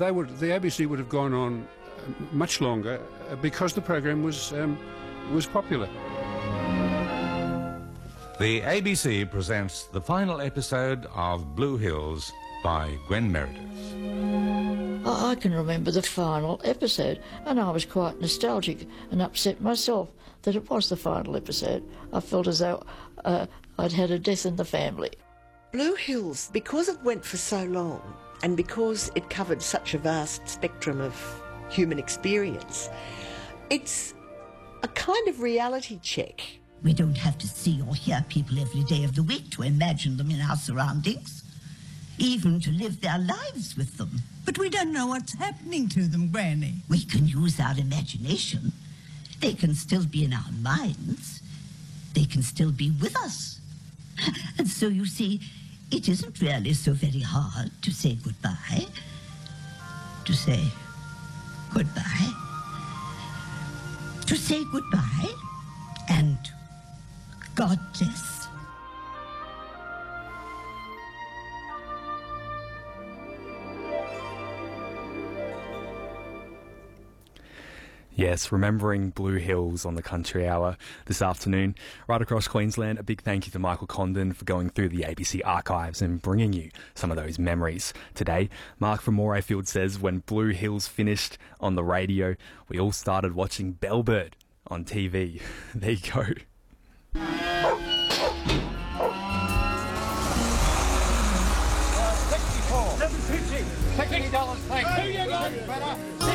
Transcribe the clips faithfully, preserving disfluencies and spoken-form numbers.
they would, the A B C would have gone on uh, much longer uh, because the program was um, was popular. The A B C presents the final episode of Blue Hills by Gwen Meredith. I can remember the final episode, and I was quite nostalgic and upset myself that it was the final episode. I felt as though uh, I'd had a death in the family. Blue Hills, because it went for so long and because it covered such a vast spectrum of human experience, it's a kind of reality check. We don't have to see or hear people every day of the week to imagine them in our surroundings, even to live their lives with them. But we don't know what's happening to them, Granny. We can use our imagination. They can still be in our minds. They can still be with us. And so, you see, it isn't really so very hard to say goodbye. To say goodbye. To say goodbye and God bless. Yes, remembering Blue Hills on the Country Hour this afternoon. Right across Queensland, a big thank you to Michael Condon for going through the A B C archives and bringing you some of those memories today. Mark from Morayfield says, when Blue Hills finished on the radio, we all started watching Bellbird on T V. There you go. sixty-four. seven fifty. sixty dollars, thanks. Here you go, brother.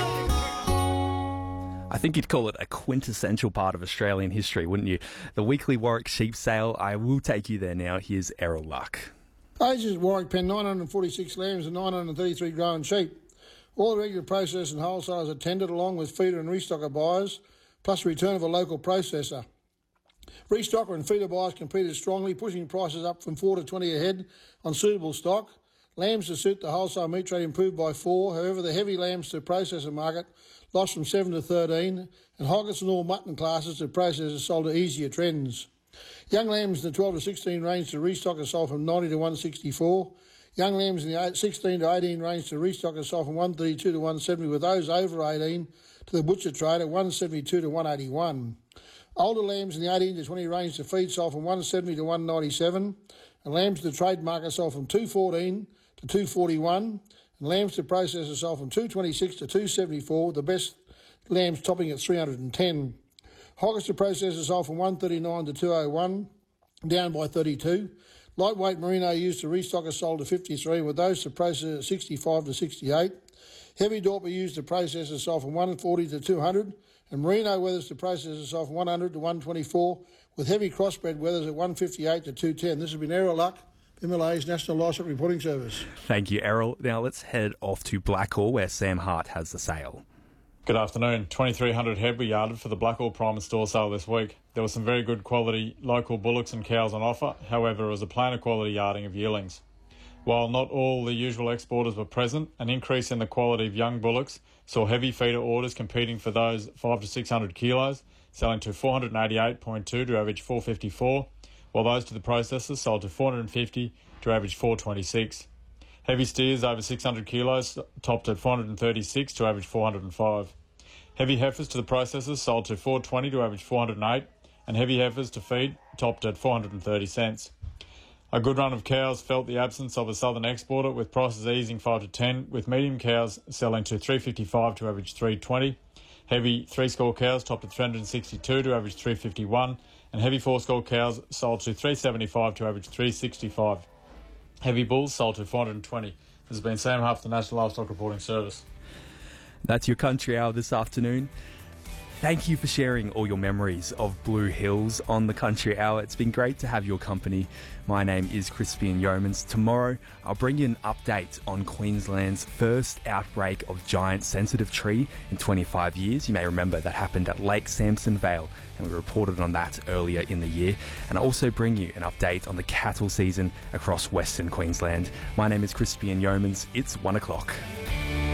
I think you'd call it a quintessential part of Australian history, wouldn't you? The weekly Warwick sheep sale. I will take you there now. Here's Errol Luck. Ages at Warwick pen nine hundred forty-six lambs and nine hundred thirty-three grown sheep. All the regular processors and wholesalers attended, along with feeder and restocker buyers, plus the return of a local processor. Restocker and feeder buyers competed strongly, pushing prices up from four to twenty a head on suitable stock. Lambs to suit the wholesale meat trade improved by four. However, the heavy lambs to processor market lost from seven to thirteen, and hoggets and all mutton classes to processors sold at easier trends. Young lambs in the twelve to sixteen range to restockers sold from ninety to one sixty-four. Young lambs in the sixteen to eighteen range to restockers sold from one thirty-two to one seventy, with those over eighteen to the butcher trade at one seventy-two to one eighty-one. Older lambs in the eighteen to twenty range to feed sold from one seventy to one ninety-seven, and lambs to the trade market sold from two fourteen to two forty-one, and lambs to processors sold from two twenty-six to two seventy-four, with the best lambs topping at three hundred ten. Hoggets to processors sold from one thirty-nine to two oh one, down by thirty-two. Lightweight merino used to restockers sold to fifty-three, with those to processors sixty-five to sixty-eight. Heavy Dorper used to processors sold from one forty to two hundred, and merino wethers to processors sold from one hundred to one twenty-four, with heavy crossbred wethers at one fifty-eight to two ten. This has been Errol Luck, M L A's National Livestock Reporting Service. Thank you, Errol. Now let's head off to Blackall, where Sam Hart has the sale. Good afternoon. twenty-three hundred head were yarded for the Blackall Prime and Store sale this week. There were some very good quality local bullocks and cows on offer. However, it was a plainer quality yarding of yearlings. While not all the usual exporters were present, an increase in the quality of young bullocks saw heavy feeder orders competing for those five to six hundred kilos, selling to four eighty-eight point two to average four fifty-four, while those to the processors sold to four fifty to average four twenty-six. Heavy steers over six hundred kilos topped at four thirty-six to average four oh five. Heavy heifers to the processors sold to four twenty to average four oh eight, and heavy heifers to feed topped at four thirty cents. A good run of cows felt the absence of a southern exporter, with prices easing five to ten, with medium cows selling to three fifty-five to average three twenty. Heavy three-score cows topped at three sixty-two to average three fifty-one, and heavy four-score cows sold to three seventy-five to average three sixty-five. Heavy bulls sold to four twenty. This has been Sam Huff, the National Livestock Reporting Service. That's your Country Hour this afternoon. Thank you for sharing all your memories of Blue Hills on the Country Hour. It's been great to have your company. My name is Crispian Yeomans. Tomorrow, I'll bring you an update on Queensland's first outbreak of giant sensitive tree in twenty-five years. You may remember that happened at Lake Samson Vale, and we reported on that earlier in the year. And I'll also bring you an update on the cattle season across Western Queensland. My name is Crispian Yeomans. It's one o'clock.